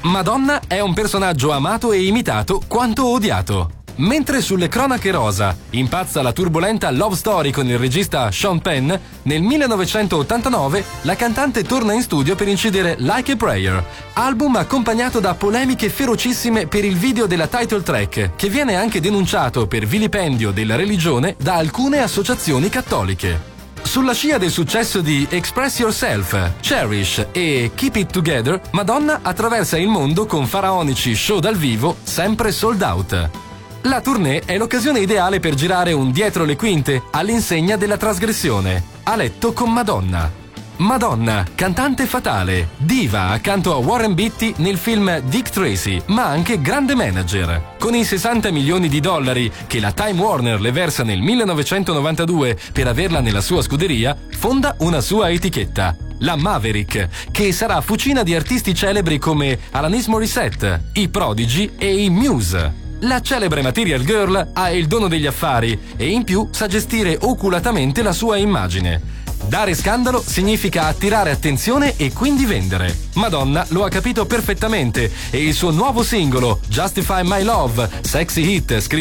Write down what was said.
Madonna è un personaggio amato e imitato quanto odiato. Mentre sulle cronache rosa impazza la turbolenta love story con il regista Sean Penn, nel 1989 la cantante torna in studio per incidere Like a Prayer, album accompagnato da polemiche ferocissime per il video della title track, che viene anche denunciato per vilipendio della religione da alcune associazioni cattoliche. Sulla scia del successo di Express Yourself, Cherish e Keep It Together, Madonna attraversa il mondo con faraonici show dal vivo sempre sold out. La tournée è l'occasione ideale per girare un dietro le quinte all'insegna della trasgressione. A letto con Madonna. Madonna, cantante fatale, diva accanto a Warren Beatty nel film Dick Tracy, ma anche grande manager. Con i 60 milioni di dollari che la Time Warner le versa nel 1992 per averla nella sua scuderia, fonda una sua etichetta, la Maverick, che sarà fucina di artisti celebri come Alanis Morissette, i Prodigy e i Muse. La celebre Material Girl ha il dono degli affari e in più sa gestire oculatamente la sua immagine. Dare scandalo significa attirare attenzione e quindi vendere. Madonna lo ha capito perfettamente e il suo nuovo singolo, Justify My Love, sexy hit